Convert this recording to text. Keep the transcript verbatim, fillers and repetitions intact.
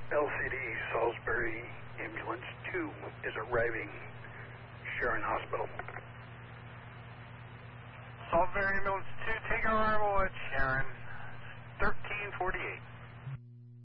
L C D Salisbury Ambulance two is arriving. Sharon Hospital.